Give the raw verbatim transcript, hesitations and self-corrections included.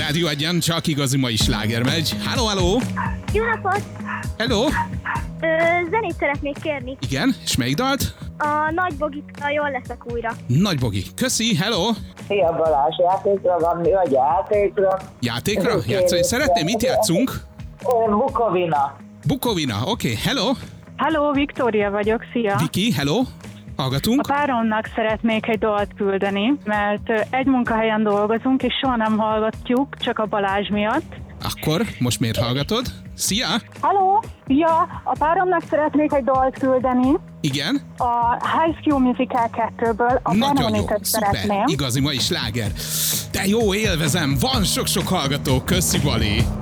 rádió egyen, csak igazi mai sláger megy. Halló, halló! Jó napot! Hello! Ö, zenét szeretnék kérni. Igen, és melyik dalt? A Nagy Bogitól Jól leszek újra. Nagy Bogi. Köszi, hello! Szia Balázs, játékra van, mi vagy játékra? Játékra? Játszani szeretném? Mit játszunk? Én Bukovina. Bukovina, oké, okay, hello! Hello, Viktória vagyok, szia! Viki, hello! Hallgatunk? A páromnak szeretnék egy dalt küldeni, mert egy munkahelyen dolgozunk, és soha nem hallgatjuk, csak a Balázs miatt. Akkor most miért hallgatod? Szia! Hello! Ja, a páromnak szeretnék egy dalt küldeni. Igen? A High School Musical kettőből a Nagyon jó, Benonitet szuper, szeretném. igazi mai sláger. De jó, élvezem, van sok-sok hallgató, köszi Bali!